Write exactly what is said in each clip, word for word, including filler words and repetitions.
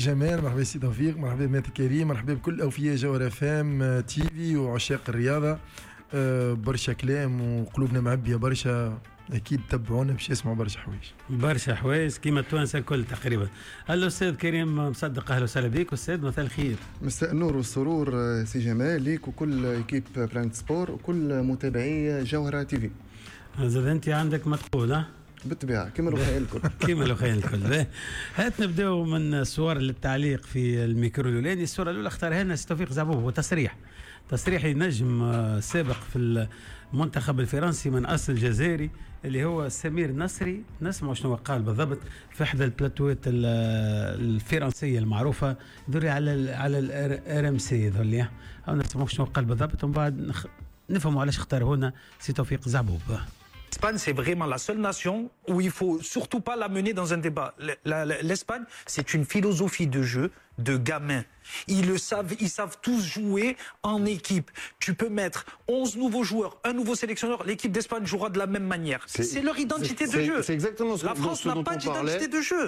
جمال، مرحبا سي توفيق، مرحبا بمات كريم، مرحبا بكل أوفياء جوهرة فام تي في وعشاق الرياضة. أه برشا كلام وقلوبنا معبية برشا، أكيد تبعونا باش يسمعوا برشا حوايج برشا حوايج كيما التوانسة الكل تقريبا. الأستاذ كريم مصدق، أهلا وسهلا بك أستاذ، مساء الخير. مساء النور والسرور سي جمال ليك وكل ايكيب بلانت سبور وكل متابعي جوهرة تي في. زاد أنت عندك ما تقول ها؟ بالطبيعة كيما الأخوين الكل. كيما الأخوين الكل. هات نبداو من الصور للتعليق في الميكرو الأولاني. الصورة الأولى اختارها لنا سي توفيق زعبوب، وتصريح تصريح نجم سابق في المنتخب الفرنسي من أصل جزائري اللي هو سمير نصري. نسمع شنو قال بالضبط في إحدى البلاتوات الفرنسية المعروفة، يدوري على على الار ام سي ذولي، أو نسمع شنو قال بالضبط ومن بعد نفهموا علاش اختار هنا سي توفيق زعبوب. L'Espagne, c'est vraiment la seule nation où il faut surtout pas la mener dans un débat. L'Espagne, c'est une philosophie de jeu de gamins. Ils le savent, ils savent tous jouer en équipe. Tu peux mettre onze nouveaux joueurs, un nouveau sélectionneur, l'équipe d'Espagne jouera de la même manière. C'est leur identité de jeu. C'est exactement ce La France n'a pas d'identité de jeu.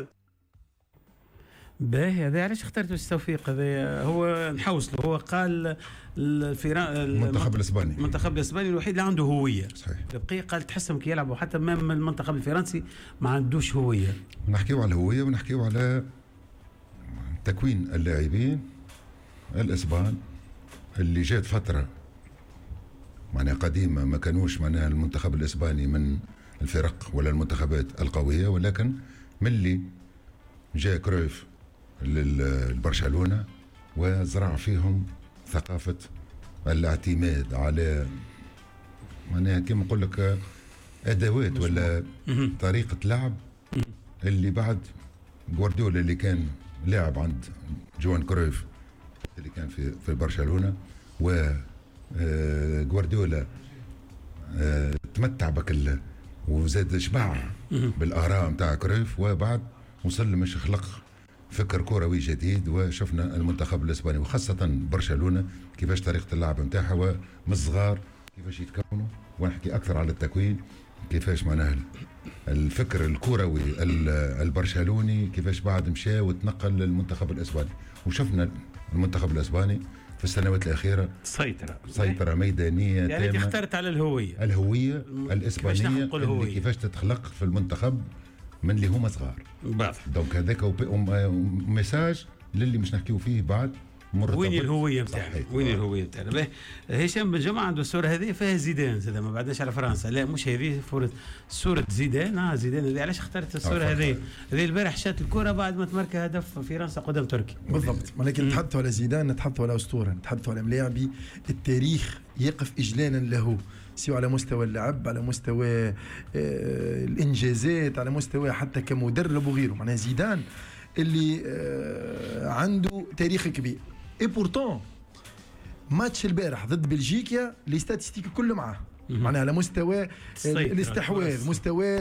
باهي هذا علاش اخترتوا التوفيق هذا؟ هو نحوصله، هو قال المنتخب الاسباني المنتخب الاسباني الوحيد اللي عنده هويه. صحيح. البقيه قال تحسهم كي يلعبوا حتى من المنتخب الفرنسي ما عندوش هويه. نحكيو على الهويه ونحكيو على تكوين اللاعبين الاسبان اللي جات فتره معناها قديمه ما كانوش معناها المنتخب الاسباني من الفرق ولا المنتخبات القويه، ولكن من اللي جاء كرويف للبرشلونة وزرع فيهم ثقافة الاعتماد على معناها كما نقول لك أدوات ولا طريقة لعب اللي بعد غوارديولا اللي كان لاعب عند جوان كرويف اللي كان في في برشلونة، و غوارديولا تمتع بك وزاد شبع بالآراء نتاع كرويف، وبعد وصل مش خلق فكر كروي جديد، وشفنا المنتخب الاسباني وخاصه برشلونه كيفاش طريقه اللعب نتاعها ومن الصغار كيفاش يتكونوا، ونحكي اكثر على التكوين كيفاش معناها الفكر الكروي البرشلوني كيفاش بعد مشى وتنقل للمنتخب الاسباني، وشفنا المنتخب الاسباني في السنوات الاخيره سيطره سيطره ميدانيه يعني تامه. اخترت على الهويه الهويه الاسبانيه اللي كيفاش تتخلق في المنتخب من اللي هما صغار. دونك هذاك ميساج للي مش نحكيو فيه بعد مرتبط. وين الهويه نتاعنا؟ وين الهويه نتاعنا؟ هشام بن جمعه عنده الصوره هذه فيها زيدان زاد، ما بعدناش على فرنسا، لا مش هذه صوره صوره زيدان. اه زيدان علاش اخترت الصوره هذه؟ هذه البارح شات الكره بعد ما تمركز هدف فرنسا قدام تركيا. بالضبط، ولكن نتحدثوا على زيدان، نتحدثوا على اسطوره، نتحدثوا على ملاعبي التاريخ يقف اجلالا له، سواء على مستوى اللعب، على مستوى آه الانجازات، على مستوى حتى كمدرب وغيره. معناها زيدان اللي آه عنده تاريخ كبير. اي بورتون ماتش البارح ضد بلجيكا لي ستاتستيك كله معاه، معناها على مستوى الاستحواذ، مستوى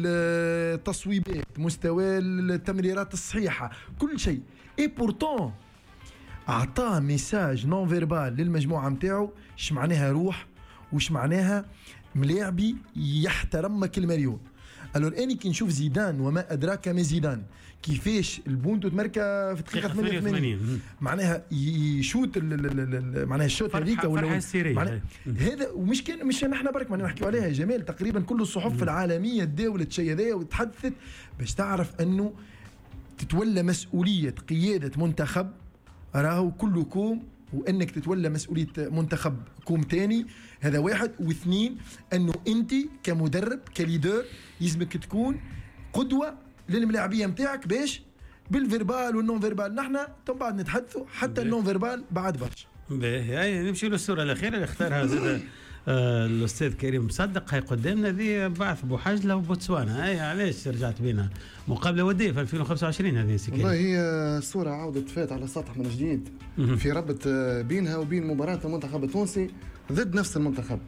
التصويبات، مستوى التمريرات الصحيحه، كل شيء. اي بورتون اعطاه ميساج نون فيربال للمجموعه نتاعو، اش معناها روح وش معناها ملاعبي يحترمك المليون. الو اني كي نشوف زيدان وما ادراك ما زيدان كيفاش البونتو تمركا في الدقيقه ثمانية وثمانين معناها يشوت معناها الشوط هذيك ولا هذا، ومش كان مش نحن برك ما نحكيو عليها يا جمال، تقريبا كل الصحف العالميه تداولت شيء هذايا وتحدثت باش تعرف انه تتولى مسؤوليه قياده منتخب راهو كلكم، وانك تتولى مسؤوليه منتخب كوم تاني. هذا واحد، واثنين انه انت كمدرب كليدر يلزمك تكون قدوه للملاعبيه نتاعك باش بالفيربال والنون فيربال. نحن ثم بعد نتحدثوا حتى النون فيربال بعد برشا. باهي نمشي للصوره الاخيره اللي اختارها زاد آه الاستاذ كريم مصدق. هاي قدامنا ذي بعث بوحجله وبوتسوانا. هاي علاش رجعت بينا مقابله وديه في ألفين وخمسة وعشرين هذه سي كريم؟ والله هي صوره عوده فات على السطح من جديد في ربط بينها وبين مباراه المنتخب التونسي ضد نفس المنتخب.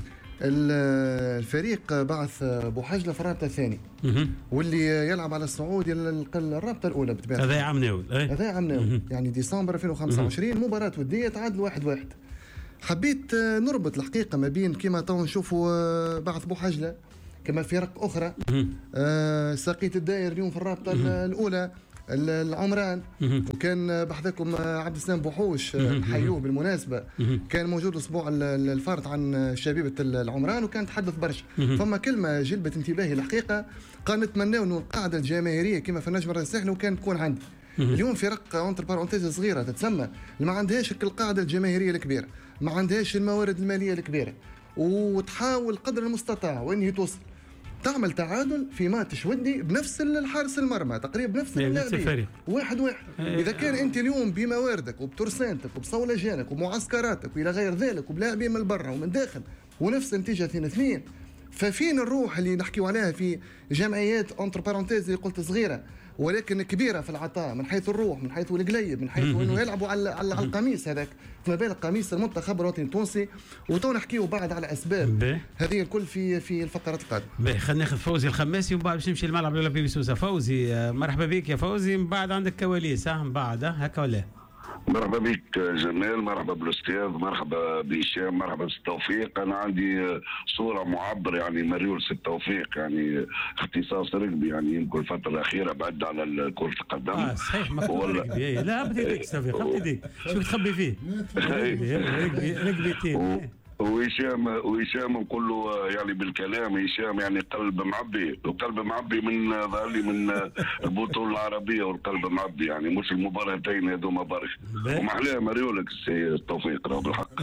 الفريق بعث بوحجله في الرابطه الثاني واللي يلعب على الصعود الى الرابطه الاولى بالطبيعه. هذا عام ناول هذا عام ناول يعني ديسمبر ألفين وخمسة وعشرين. مباراه وديه تعادل واحد واحد. حبيت نربط الحقيقه ما بين كما تو نشوفوا بعث بوحجله كما فرق اخرى. آه ساقية الدائر اليوم في الرابطه الاولى العمران، وكان بحذاكم عبد السلام بوحوش نحيوه بالمناسبه، كان موجود الاسبوع الفارط عن شبيبه العمران وكان تحدث برشا. فما كلمه جلبت انتباهي الحقيقه، قال نتمناو انه القاعده الجماهيريه كما في النجم الساحلي وكان تكون عندي. اليوم فرق اونتر بارونتيز صغيره تتسمى ما عندهاش القاعده الجماهيريه الكبيره، ما عندهاش الموارد الماليه الكبيره، وتحاول قدر المستطاع وين هي توصل تعمل تعادل في ماتش ودي بنفس الحارس المرمى تقريبا بنفس اللاعبين واحد واحد. اذا كان انت اليوم بمواردك وبترسانتك وبصولجانك ومعسكراتك والى غير ذلك وبلاعبين من برا ومن داخل ونفس النتيجه اثنين اثنين، ففين الروح اللي نحكيو عليها في جمعيات اونتر بارونتيز اللي قلت صغيره ولكن كبيره في العطاء من حيث الروح، من حيث القليب، من حيث انه يلعبوا على على القميص هذاك، فما بالك قميص المنتخب الوطني التونسي. وتو نحكيو بعد على اسباب هذه الكل في في الفقرات القادمه. باهي خلينا ناخذ فوزي الخماسي ومن بعد باش نمشي للملعب الاولمبي بسوسه. فوزي مرحبا بك يا فوزي، من بعد عندك كواليس ها من بعد هكا ولا؟ مرحبا بك جمال، مرحبا بالاستاذ، مرحبا بهشام، مرحبا بالتوفيق. انا عندي صوره معبره يعني مريول التوفيق يعني اختصاص ركبي يعني يمكن الفتره الاخيره بعد على كره القدم. اه صحيح ما كنت ركبي. لا بدي يديك توفيق بدي يديك شو تخبي فيه؟ ركبي ركبي تيم. وهشام وهشام نقول له يعني بالكلام هشام يعني قلب معبي، وقلب معبي من ظهر لي من البطوله العربيه، والقلب معبي يعني مش المباراتين هذوما برك. ومحلاها مريولك السي التوفيق راهو بالحق.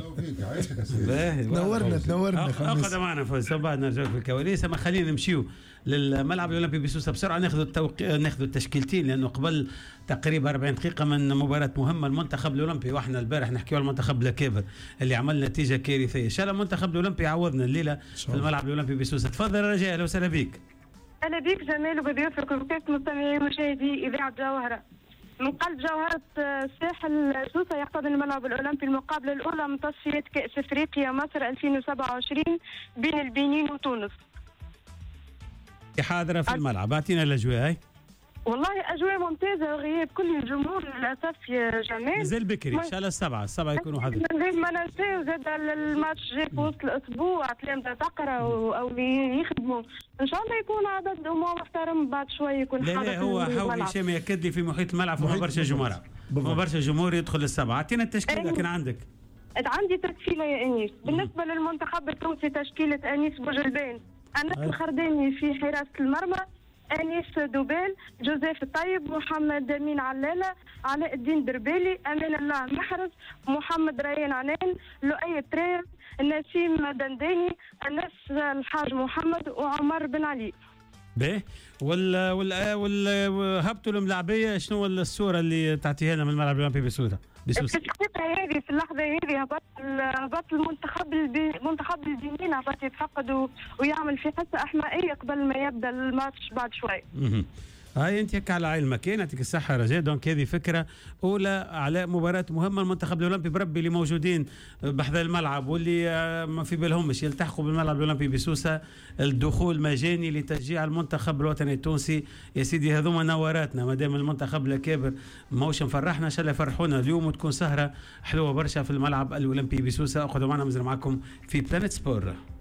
تنورنا تنورنا. اقعد معنا فوز بعد نرجع في الكواليس. اما خلينا نمشيو للملعب الاولمبي بسوسه بسرعه، ناخذ التوقي... ناخذ التشكيلتين لانه قبل تقريبا أربعين دقيقه من مباراه مهمه المنتخب الاولمبي، واحنا البارح نحكيو على المنتخب الكبر اللي عمل نتيجه كارثيه. ان شاء الله المنتخب الاولمبي يعوضنا الليله في الملعب الاولمبي بسوسه. تفضل رجاء، اهلا وسهلا بك. اهلا بك جمال وبضيوفك وكافه مستمعي ومشاهدي اذاعه جوهره. من قلب جوهرة الساحل سوسة يحتضن الملعب الأولمبي المقابلة الأولى من تصفيات كأس أفريقيا مصر ألفين وسبعة وعشرين بين البنين وتونس. حاضرة في الملعب، أعطينا الأجواء هاي. والله أجواء ممتازة وغياب كل الجمهور للأسف يا جمال. مازال بكري إن شاء الله السبعة السبعة يكونوا حاضرين. من غير ما ننساو زاد الماتش جاي في وسط الأسبوع، تلامذة تقرا أو اللي يخدموا، إن شاء الله يكون عدد محترم بعد شوي يكون حاضر. لا لا هو هو هشام يأكد لي في محيط الملعب فما برشا جمهور، فما برشا جمهور يدخل السبعة. أعطينا التشكيلة كان عندك. عندي تشكيلة يا أنيس. بالنسبة للمنتخب التونسي تشكيلة أنيس بوجلبان، أنس الخرداني في حراسة المرمى، أنيس دوبال، جوزيف الطيب، محمد أمين علالة، علاء الدين دربالي، أمان الله محرز، محمد ريان عنان، لؤي ترير، نسيم دنداني، أنس الحاج محمد، وعمر بن علي. باهي ولا ولا ولا هبطوا الملاعبيه شنو الصوره اللي تعطيها لنا من الملعب الاولمبي بسوسه؟ في الحقيقه هذه في اللحظه هذه هبط هبط المنتخب المنتخب البنين هبط يتفقد ويعمل في حصه احمائيه قبل ما يبدا الماتش بعد شوي. هاي انت هكا على علمك يعطيك الصحه رجاء. دونك هذه فكره اولى على مباراه مهمه المنتخب الاولمبي بربي اللي موجودين بحذا الملعب واللي ما في بالهمش يلتحقوا بالملعب الاولمبي بسوسه، الدخول مجاني لتشجيع المنتخب الوطني التونسي. يا سيدي هذوما نوراتنا ما دام المنتخب الكابر ماهوش مفرحنا، ان شاء الله يفرحونا اليوم وتكون سهره حلوه برشا في الملعب الاولمبي بسوسه. اقعدوا معنا مازال معكم في بلانيت سبور.